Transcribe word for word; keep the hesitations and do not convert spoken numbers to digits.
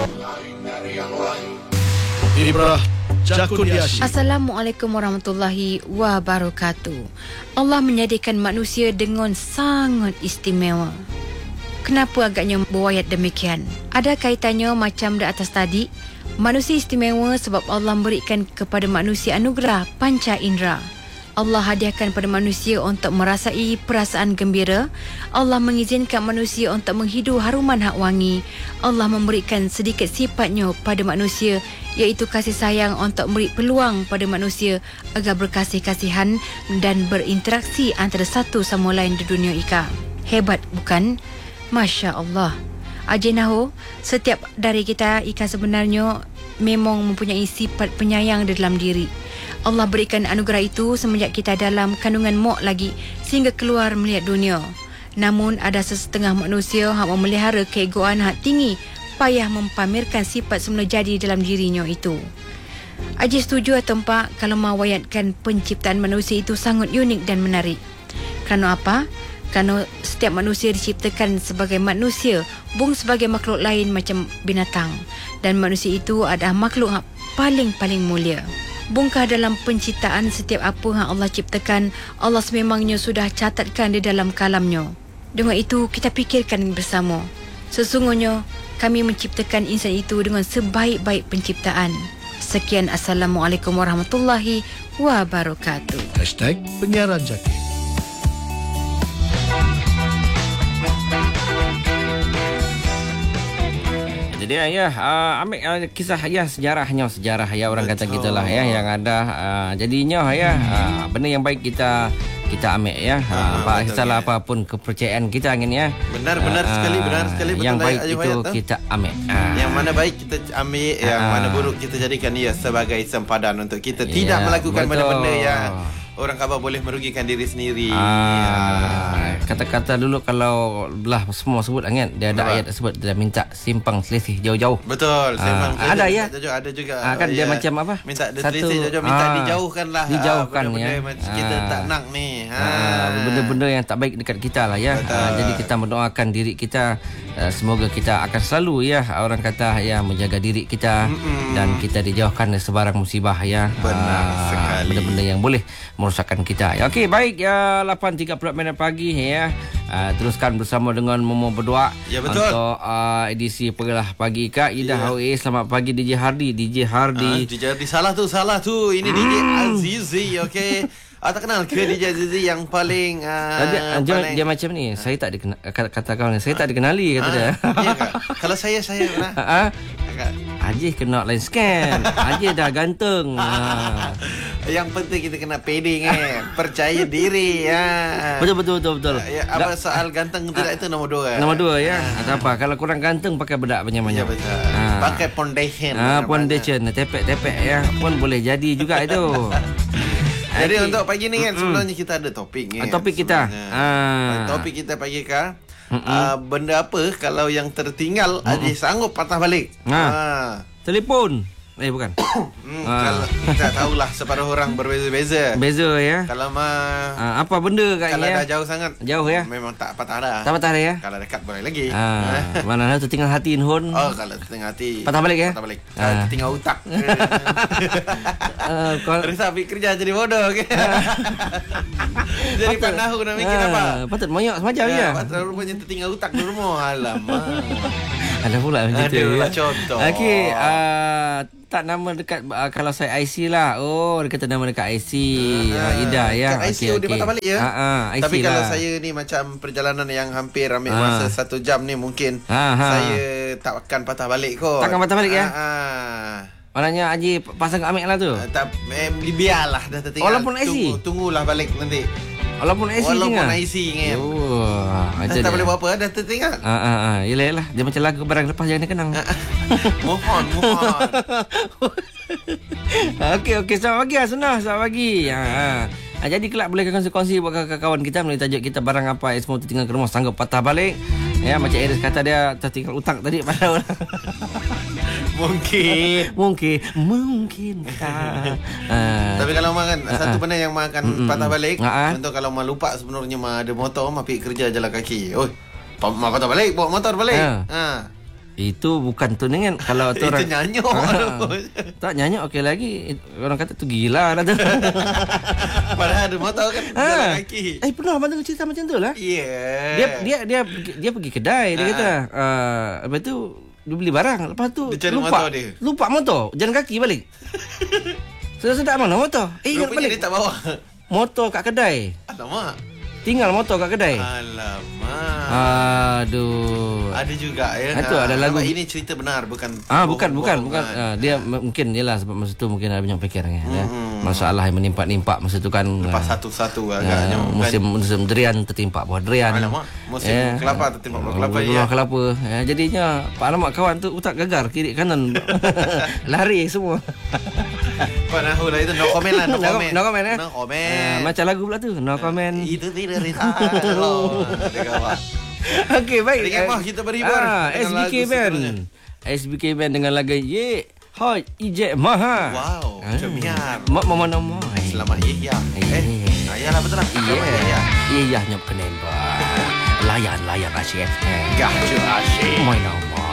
Ibrah Jakudiashi. Assalamualaikum warahmatullahi wabarakatuh. Allah menjadikan manusia dengan sangat istimewa. Kenapa agaknya berwayat demikian? Ada kaitannya macam di atas tadi. Manusia istimewa sebab Allah memberikan kepada manusia anugerah panca indera. Allah hadiahkan pada manusia untuk merasai perasaan gembira. Allah mengizinkan manusia untuk menghidu haruman hak wangi. Allah memberikan sedikit sifatnya pada manusia, iaitu kasih sayang untuk memberi peluang pada manusia agar berkasih-kasihan dan berinteraksi antara satu sama lain di dunia ika. Hebat bukan? Masya Allah. Haji Naho, setiap dari kita ika sebenarnya memang mempunyai sifat penyayang di dalam diri. Allah berikan anugerah itu semenjak kita dalam kandungan mak lagi sehingga keluar melihat dunia. Namun ada sesetengah manusia yang memelihara keegoan hak tinggi, payah mempamerkan sifat semula jadi dalam dirinya itu. Haji setuju atau tak kalau mewayatkan penciptaan manusia itu sangat unik dan menarik. Kerana apa? Kerana setiap manusia diciptakan sebagai manusia, bukan sebagai makhluk lain macam binatang. Dan manusia itu adalah makhluk yang paling-paling mulia. Bukankah dalam penciptaan setiap apa yang Allah ciptakan, Allah sememangnya sudah catatkan di dalam kalamnya. Dengan itu, kita fikirkan bersama. Sesungguhnya, kami menciptakan insan itu dengan sebaik-baik penciptaan. Sekian, Assalamualaikum warahmatullahi wabarakatuh. Hashtag Penyiaran Jaki. Jadi ya, uh, ambil uh, kisah ya, sejarahnya sejarah ya, orang Betul. Kata kita lah ya yang ada uh, jadinya ya, uh, benda yang baik kita kita ambil ya, uh, apa salah ya. Apapun kepercayaan kita angin ya. Benar benar uh, sekali benar sekali betul. Yang baik itu hayat, kita ambil. Uh. Yang mana baik kita ambil, uh. yang mana buruk kita jadikan ia sebagai sempadan untuk kita tidak ya, melakukan benda-benda yang orang khabar boleh merugikan diri sendiri. Ah, ya. Kata-kata dulu kalau belah semua sebut angin, dia ada Betul. Ayat sebut dia minta simpang selisih jauh-jauh. Betul, simpang ah, ada ya. Jauh-jauh, ada juga. Ah, kan oh, dia ya. Macam apa? Minta selisih jauh-jauh, minta ah, dijauhkanlah. Dijauhkan ah, benda-benda ya. Macam ah. kita tak nak ni. Ha. Ah, benda-benda yang tak baik dekat kita lah ya. Ah, jadi kita mendoakan diri kita, uh, semoga kita akan selalu ya, orang kata ya, menjaga diri kita Mm-mm. dan kita dijauhkan dari sebarang musibah ya. Benar ah, sekali. Benda-benda yang boleh merosakkan kita ya. Okey, baik ya, lapan tiga puluh minit pagi ya. Uh, teruskan bersama dengan Momo berdoa ya, betul. Untuk uh, edisi Pergelah Pagi Kak Ida ya. Hawi. Selamat pagi D J Hardy. D J Hardy. Uh, D J Hardy salah tu, salah tu. Ini mm. D J Azizi, okey. Ah, tak kenal ke D J Azizi yang paling uh, dia, dia, paling... dia macam ni. Saya tak dikenal, kata, kata kawan saya tak dikenali kata uh, dia. Ya, kalau saya saya pernah. Ha. Ajih kena line scan. Ajih dah ganteng. Ha. Yang penting kita kena pede kan. Percaya diri ya. Betul betul betul betul. Ya, apa soal ganteng tidak itu nombor dua. Nombor dua ya. Ada apa? Kalau kurang ganteng pakai bedak banyak-banyak. Ya, betul. Ha. Pakai foundation. Ah, foundation, tepek-tepek ya. Pun boleh jadi juga itu. Jadi okay. Untuk pagi ni kan sebenarnya kita ada topik ni. Topik kita. Ah. Topik kita pagi kan. Uh, benda apa kalau yang tertinggal Haji sanggup patah balik? Ha. Ah. Telefon. Eh bukan. hmm, ah. Kalau kita tahulah separuh orang berbeza-beza. Beza ya. Kalau mah ah, apa benda kat kalau ya? Dah jauh sangat. Jauh ya. Memang tak patah dah. Tak patah dah ya. Kalau dekat boleh lagi. Ah. Mana ada tertinggal hati Hun. Oh, kalau tertinggal hati. Patah balik ya? Patah balik. Ah. Tertinggal otak. uh, kalau Risa kerja jadi bodoh ke. Jadi panahu nak mikir ah, apa? Patut moyok semacam ya. Patut rupanya tertinggal otak di rumah. Alamak. Ada pula macam tu. Ada contoh. Okey, uh, tak nama dekat uh, kalau saya I C lah. Oh, dia kata nama dekat I C. Uh, Ida ya. Dekat I C okay, dia okay. patah balik ya. Uh, uh, Tapi kalau lah. saya ni macam perjalanan yang hampir ambil uh. masa satu jam ni mungkin uh, uh. saya tak akan patah balik kot. Takkan patah balik ya? Uh, uh. Maknanya Haji pasang ambil lah tu. Uh, tak, eh, biarlah dah tertinggal. Walaupun I C. Tunggu, tunggulah balik nanti. Walaupun I C Walaupun tinggal. I C kan. Oh, dah tak boleh buat apa, dah tertinggal. Ah ah ah, yalah yalah, dia macam lagu barang lepas jangan kenang. Mohon, mohon. Okey okey, selamat pagi ah, Sunnah, selamat pagi. Ha. Ha, jadi kelak boleh kongsi-kongsi buat kawan kita melalui tajuk kita barang apa yang semua tertinggal ke rumah sanggup patah balik. Ya, macam Iris kata dia tertinggal utang tadi pada orang. Mungkin Mungkin Mungkin tak uh, Tapi kalau mak kan uh, satu benda yang mak akan uh, patah balik uh, contoh kalau mak lupa sebenarnya mak ada motor, mak pergi kerja jalan kaki. Oi, mak patah balik bawa motor balik. uh. ha. Itu bukan tuningan. Kalau tu Itu orang nyanyuk. tak nyanyuk okey lagi. Orang kata tu gila dah tu. Padahal ada motor kan jalan kaki. Eh pernah abang dengar cerita macam tu lah. Yeah. Dia dia dia dia pergi kedai dia Ah. kata. Uh, lepas tu dia beli barang. Lepas tu Dia cari lupa motor dia. lupa motor, jalan kaki balik. Sedap-sedap mana motor? Eh ingat Rupanya balik. dia tak bawa. Motor kat kedai. Alamak. Tinggal motor kat kedai. Alamak. Aduh. Ada juga ya. Itu ada lagu. Nampak ini cerita benar bukan. Ah bukan bukan bohong, bukan. Ah, dia m- mungkin yalah sebab masa tu mungkin ada banyak fikirannya ya. Hmm. Masalah yang menimpa-nimpa masa tu kan. Lepas ah, satu-satu ah, agaknya. musim musim durian tertimpa buah durian. Alamak, musim kelapa tertimpa buah kelapa, Buah ya. kelapa. Ya, jadinya Pak Alamak kawan tu utak gagar kiri kanan. Lari semua. Pak Nahu lah itu no comment lah. No No- comment. no comment, eh? No Ah, comment. macam lagu pula tu. No comment. Itu tidak risau. Kawan. Okey baik. Tadi kemah kita berhibur Ah, dengan S B K lagu Band. seterusnya. S B K Band dengan lagu Ye Hoi Ijek Maha. Wow, cemiar. Mak mama nama. Selamat Yahya. Eh. Eh, ayalah betul lah. Selamat Yahya. Iya. Iya nyop kenembak. Layan layan asyik. Gah je asyik. Main nama.